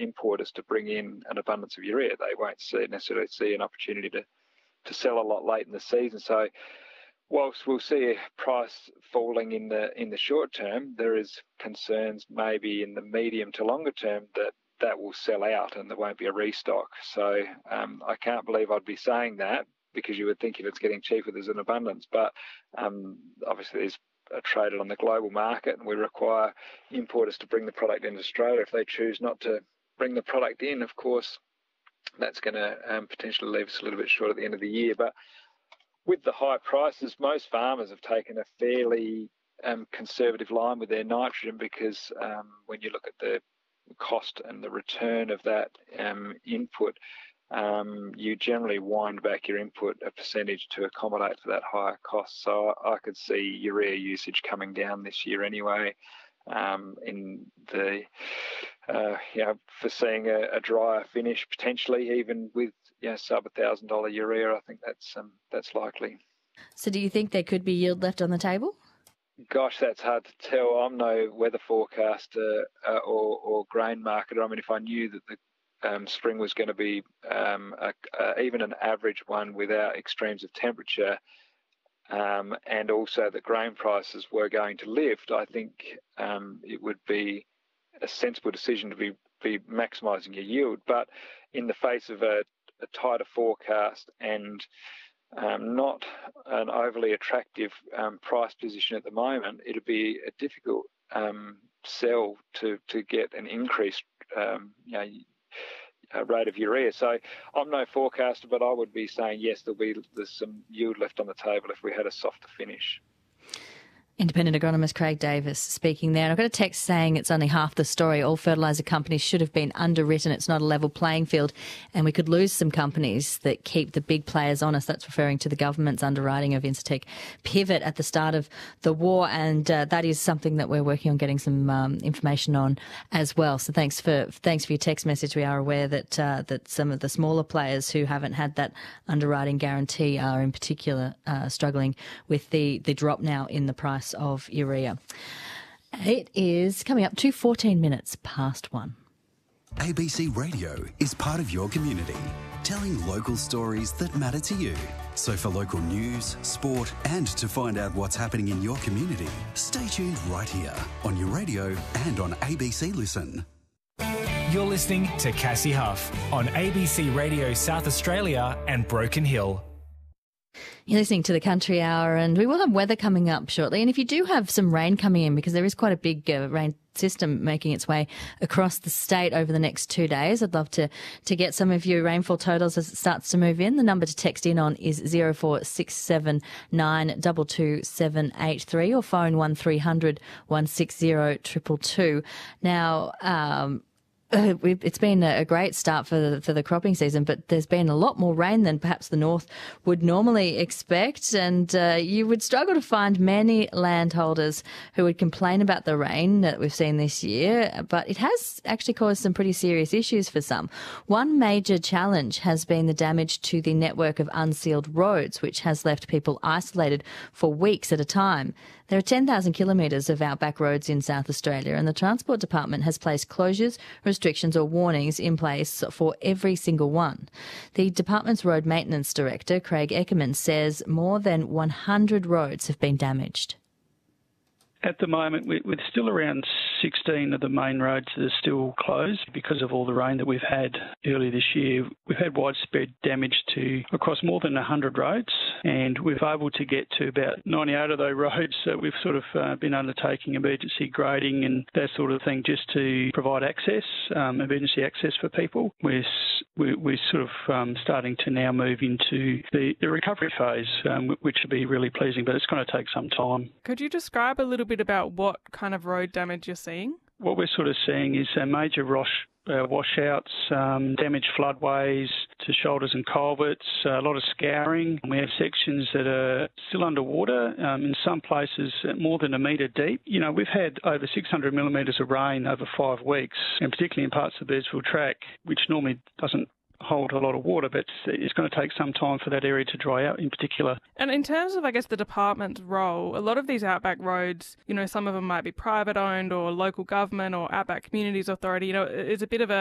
importers to bring in an abundance of urea. They won't necessarily see an opportunity to sell a lot late in the season. So whilst we'll see a price falling in the short term, there is concerns maybe in the medium to longer term that will sell out and there won't be a restock. So I can't believe I'd be saying that, because you would think if it's getting cheaper, there's an abundance. But obviously there's traded on the global market, and we require importers to bring the product into Australia. If they choose not to bring the product in, of course, that's going to potentially leave us a little bit short at the end of the year. But with the high prices, most farmers have taken a fairly conservative line with their nitrogen, because when you look at the cost and the return of that input, you generally wind back your input a percentage to accommodate for that higher cost. So I could see urea usage coming down this year anyway. In the foreseeing a drier finish potentially, even with sub $1,000 urea, I think that's likely. So do you think there could be yield left on the table? Gosh, that's hard to tell. I'm no weather forecaster or grain marketer. I mean, if I knew that the spring was going to be even an average one without extremes of temperature, and also that grain prices were going to lift, I think it would be a sensible decision to be maximising your yield. But in the face of a tighter forecast and not an overly attractive price position at the moment, it'd be a difficult sell to get an increased rate of urea. So I'm no forecaster, but I would be saying yes, there's some yield left on the table if we had a softer finish. Independent agronomist Craig Davis speaking there. And I've got a text saying it's only half the story. All fertiliser companies should have been underwritten. It's not a level playing field, and we could lose some companies that keep the big players honest. That's referring to the government's underwriting of Incitec Pivot at the start of the war, and that is something that we're working on getting some information on as well. So thanks for your text message. We are aware that some of the smaller players who haven't had that underwriting guarantee are in particular struggling with the drop now in the price of urea. It is coming up to 14 minutes past 1. ABC Radio is part of your community, telling local stories that matter to you. So for local news, sport, and to find out what's happening in your community, stay tuned right here on your radio and on ABC Listen. You're listening to Cassie Huff on ABC Radio South Australia and Broken Hill. You're listening to the Country Hour, and we will have weather coming up shortly. And if you do have some rain coming in, because there is quite a big rain system making its way across the state over the next 2 days, I'd love to get some of your rainfall totals as it starts to move in. The number to text in on is 0467 22783 or phone 1300 160 222. Now, it's been a great start for the cropping season, but there's been a lot more rain than perhaps the north would normally expect, and you would struggle to find many landholders who would complain about the rain that we've seen this year, but it has actually caused some pretty serious issues for some. One major challenge has been the damage to the network of unsealed roads, which has left people isolated for weeks at a time. There are 10,000 kilometres of outback roads in South Australia, and the Transport Department has placed closures, restrictions or warnings in place for every single one. The department's Road Maintenance Director, Craig Eckerman, says more than 100 roads have been damaged. At the moment, we're still around 16 of the main roads that are still closed because of all the rain that we've had earlier this year. We've had widespread damage across more than 100 roads, and we've able to get to about 98 of those roads. So we've sort of been undertaking emergency grading and that sort of thing just to provide access, emergency access for people. We're sort of starting to now move into the recovery phase, which will be really pleasing, but it's going to take some time. Could you describe a little bit about what kind of road damage you're seeing? What we're sort of seeing is major washouts, damaged floodways to shoulders and culverts, a lot of scouring. We have sections that are still underwater, in some places more than a metre deep. You know, we've had over 600 millimetres of rain over 5 weeks, and particularly in parts of the Birdsville Track, which normally doesn't hold a lot of water, but it's going to take some time for that area to dry out in particular. And in terms of, I guess, the department's role, a lot of these outback roads, you know, some of them might be private owned or local government or outback communities authority, you know, it's a bit of